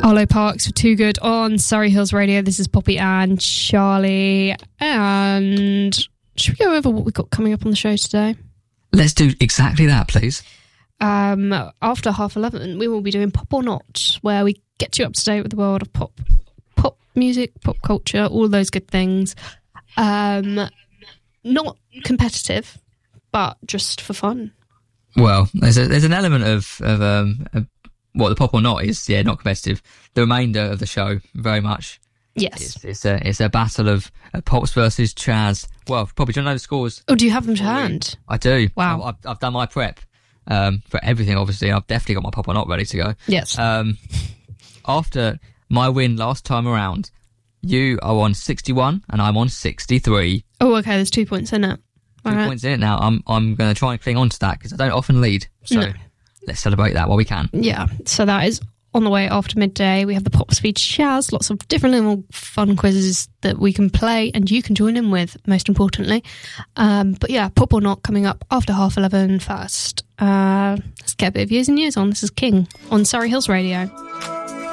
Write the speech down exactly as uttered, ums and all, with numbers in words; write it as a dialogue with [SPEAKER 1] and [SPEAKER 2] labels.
[SPEAKER 1] Arlo Parks for Too Good on Surrey Hills Radio. This is Poppy and Charlie. And should we go over what we've got coming up on the show today?
[SPEAKER 2] Let's do exactly that, please.
[SPEAKER 1] Um, after half eleven, we will be doing Pop or Not, where we get you up to date with the world of pop, pop music, pop culture, all those good things. Um, not competitive, but just for fun.
[SPEAKER 2] Well, there's a, there's an element of of um of what the Pop or Not is. Yeah, not competitive. The remainder of the show, very much.
[SPEAKER 1] Yes,
[SPEAKER 2] it's, it's a it's a battle of uh, Pops versus Chaz. Well, probably don't know the scores.
[SPEAKER 1] Oh, do you have them to hand?
[SPEAKER 2] I do.
[SPEAKER 1] Wow,
[SPEAKER 2] I've, I've done my prep um for everything. Obviously, I've definitely got my Pop or Not ready to go.
[SPEAKER 1] Yes.
[SPEAKER 2] Um, after my win last time around, you are on sixty-one and I'm on sixty-three.
[SPEAKER 1] Oh, okay. There's two points in it.
[SPEAKER 2] Two right. points in it now. I'm I'm going to try and cling on to that because I don't often lead. So no. Let's celebrate that while we can.
[SPEAKER 1] Yeah. So that is on the way after midday. We have the Pop Speed Chaz, lots of different little fun quizzes that we can play and you can join in with, most importantly. Um, but yeah, Pop or Not coming up after half eleven first. Uh, let's get a bit of years and years on. This is King on Surrey Hills Radio.